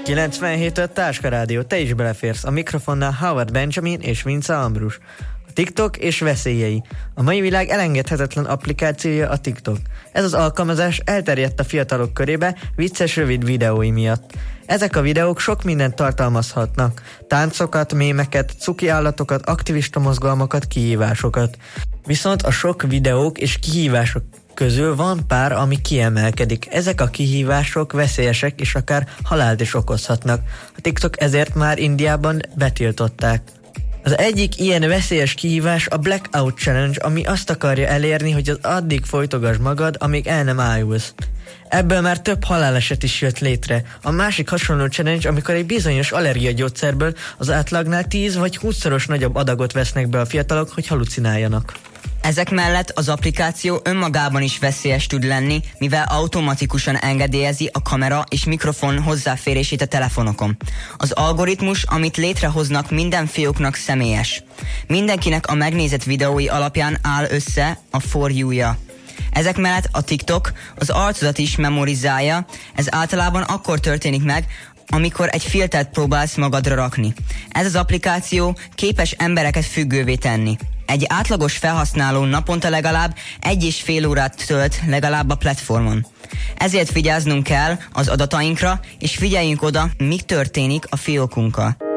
97.5 Táska Rádió, te is beleférsz. A mikrofonnál Howard Benjamin és Vince Ambrus. A TikTok és veszélyei. A mai világ elengedhetetlen applikációja a TikTok. Ez az alkalmazás elterjedt a fiatalok körébe vicces rövid videói miatt. Ezek a videók sok mindent tartalmazhatnak. Táncokat, mémeket, cuki állatokat, aktivista mozgalmakat, kihívásokat. Viszont a sok videók és kihívások közül van pár, ami kiemelkedik. Ezek a kihívások veszélyesek és akár halált is okozhatnak. A TikTok ezért már Indiában betiltották. Az egyik ilyen veszélyes kihívás a Blackout Challenge, ami azt akarja elérni, hogy az addig folytogasd magad, amíg el nem ájulsz. Ebből már több haláleset is jött létre. A másik hasonló challenge, amikor egy bizonyos allergiagyógyszerből az átlagnál 10 vagy 20-szoros nagyobb adagot vesznek be a fiatalok, hogy halucináljanak. Ezek mellett az applikáció önmagában is veszélyes tud lenni, mivel automatikusan engedélyezi a kamera és mikrofon hozzáférését a telefonokon. Az algoritmus, amit létrehoznak, minden fióknak személyes. Mindenkinek a megnézett videói alapján áll össze a For You-ja. Ezek mellett a TikTok az arcodat is memorizálja, ez általában akkor történik meg, amikor egy filtert próbálsz magadra rakni. Ez az applikáció képes embereket függővé tenni. Egy átlagos felhasználó naponta legalább 1,5 órát tölt legalább a platformon. Ezért vigyáznunk kell az adatainkra, és figyeljünk oda, mi történik a fiókunkkal.